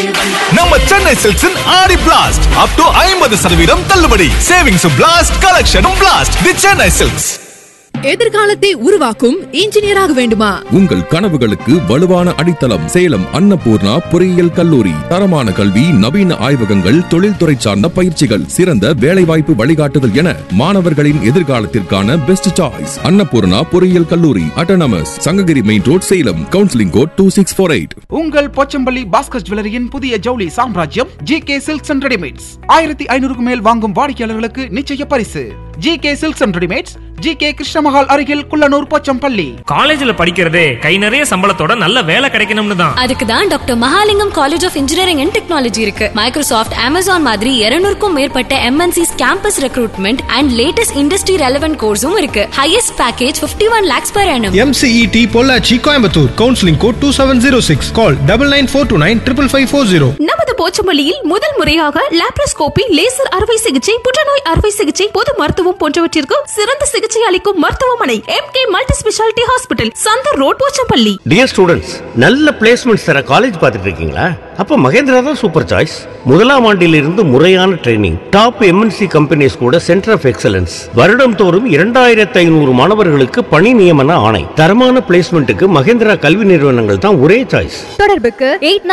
நம்ம சென்னை சில்க்ஸின் ஆடி blast up to 50% தள்ளுபடி. சேவிங்ஸும் blast, கலெக்ஷனும் blast. தி Chennai silks. எதிர்காலத்தை உருவாக்கும் இன்ஜினியராக வேண்டுமா? உங்கள் கனவுகளுக்கு வலுவான அடித்தளம் சேலம் அன்னபூர்ணா பொறியியல் கல்லூரி. தரமான கல்வி, நவீன ஆய்வகங்கள், தொழில்துறை சார்ந்த பயிற்சிகள், சிறந்த வேலைவாய்ப்பு வழிகாட்டுதல் என மாணவர்களின் எதிர்காலத்திற்கான பெஸ்ட் சாய்ஸ் அன்னபூர்ணா பொறியியல் கல்லூரி. Autonomous, Sankagiri main road, Salem. Counselling code 2648. உங்கள் போச்சம்பள்ளி பாஸ்கர் ஜுவல்லரியின் புதிய ஜவுளி சாம்ராஜ்யம் ஜிகே சில்க்ஸ் அண்ட் ரெடிமேட்ஸ். 1500 மேல் வாங்கும் வாடிக்கையாளர்களுக்கு நிச்சய பரிசு. GK silks and readymades, GK Krishna Mahal அருகில் குள்ளனூர் போச்சம்பள்ளி. காலேஜ்ல படிக்கிறதே கை நிறைய சம்பளத்தோட நல்ல வேலை கிடைக்கணும்னு தான். அதுக்கு தான் doctor Mahalingam college of engineering and technology இருக்கு. மைக்ரோசாஃப்ட், அமேசான் மாதிரி 200க்கும் மேற்பட்ட MNCs campus recruitment and latest industry relevant கோர்ஸும் இருக்கு. Highest package 51 lakhs per annum. MCET Pollachi Coimbatore. Counselling code 2706. கால் 9942955540. நமது போச்சம்பள்ளியில் முதல் முறையாக லாப்ரோஸ்கோபி, லேசர் அறுவை சிகிச்சை, புற்றுநோய் அறுவை சிகிச்சை, பொது மருத்துவம் போன்றவற்றிற்கு சிறந்த சிகிச்சை அளிக்கும் மருத்துவமனை MK multi speciality hospital, Chandar road, Pochampalli. Dear students, நல்ல பிளேஸ்மெண்ட்ஸ் தர காலேஜ் பார்த்துட்டு இருக்கீங்களா? அப்ப மகேந்திரா தான் சூப்பர் சாய்ஸ். முதலாம் ஆண்டிலிருந்து முறையான ட்ரைனிங், டாப் MNC கம்பெனிஸ் கூட சென்டர் ஆஃப் எக்ஸலன்ஸ், வருடம் தோறும் 2500 மாணவர்களுக்கு பணி நியமன ஆணை. தரமான பிளேஸ்மெண்ட்டுக்கு மகேந்திரா கல்வி நிறுவனங்கள் தான் ஒரே சாய்ஸ். தொடர்புக்கு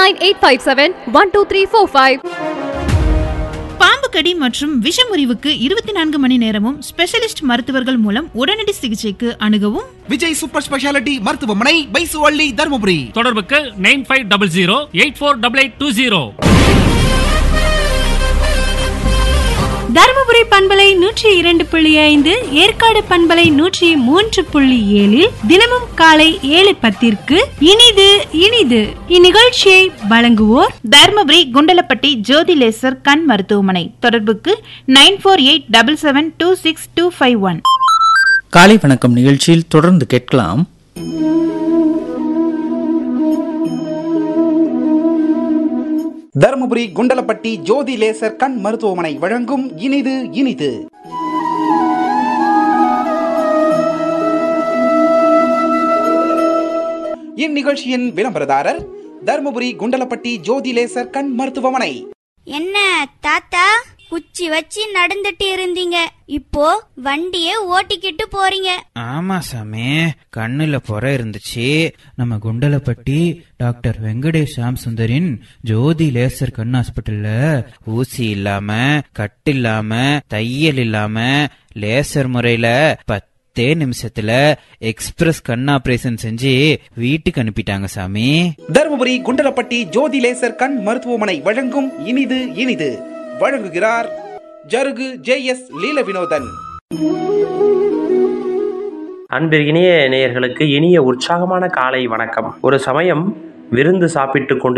8985712345. பாம்பு கடி மற்றும் விஷமுறிவுக்கு 24 மணி நேரமும் ஸ்பெஷலிஸ்ட் மருத்துவர்கள் மூலம் உடனடி சிகிச்சைக்கு அணுகவும் விஜய் சூப்பர் ஸ்பெஷாலிட்டி மருத்துவமனை, பைசுவள்ளி, தருமபுரி. தொடர்புக்கு 9500848820. தருமபுரி பண்பலை 102.5, ஏற்காடு பண்பலை 103.7 தினமும் காலை 7:10 இனிது இனிது. இந்நிகழ்ச்சியை வழங்குவோர் தர்மபுரி குண்டலப்பட்டி ஜோதி லேசர் கண் மருத்துவமனை. தொடர்புக்கு 9487726251. காலை வணக்கம் நிகழ்ச்சியில் தொடர்ந்து கேட்கலாம். தர்மபுரி குண்டலப்பட்டி ஜோதி லேசர் கண் மருத்துவமனை வழங்கும் இனிது இனிது. இந்நிகழ்ச்சியின் விளம்பரதாரர் தர்மபுரி குண்டலப்பட்டி ஜோதி லேசர் கண் மருத்துவமனை. என்ன தாத்தா, குச்சி வச்சு நடந்துட்டு இருந்தீங்க, இப்போ வண்டியே ஓட்டிக்கிட்டு போறீங்க? ஆமா சாமி, கண்ணுல பொற இருந்துச்சு. நம்ம குண்டலப்பட்டி டாக்டர் வெங்கடேஷ் சாம் சுந்தரின் ஜோதி லேசர் கண் ஹாஸ்பிட்டல்ல ஊசி இல்லாம, கட்டு இல்லாம, தையல் இல்லாம லேசர் முறையில 10 நிமிஷத்துல எக்ஸ்பிரஸ் கண் ஆபரேஷன் செஞ்சு வீட்டுக்கு அனுப்பிட்டாங்க சாமி. தர்மபுரி குண்டலப்பட்டி ஜோதி லேசர் கண் மருத்துவமனை வழங்கும் இனிது இனிது. வழங்குகிறார் ஜருகு JS லீல வினோதன். அன்பு இனிய நேயர்களுக்கு இனிய உற்சாகமான காலை வணக்கம். ஒரு சமயம் விருந்து சாப்பிட்டு கொண்டு